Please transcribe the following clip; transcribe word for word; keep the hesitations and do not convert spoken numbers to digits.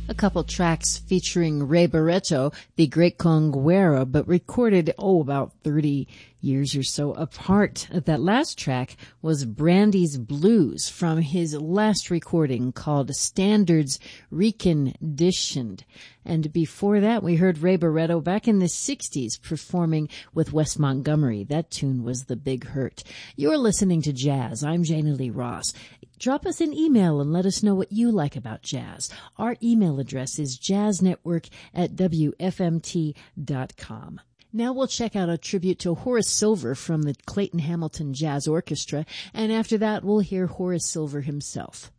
A couple tracks featuring Ray Barretto, the great conguero, but recorded, oh, about thirty years or so apart. That last track was Brandy's Blues from his last recording called Standards Reconditioned. And before that, we heard Ray Barretto back in the sixties performing with Wes Montgomery. That tune was The Big Hurt. You're listening to Jazz. I'm Jana Lee Ross. Drop us an email and let us know what you like about jazz. Our email address is jazznetwork at w f m t dot com. Now we'll check out a tribute to Horace Silver from the Clayton Hamilton Jazz Orchestra, and after that we'll hear Horace Silver himself.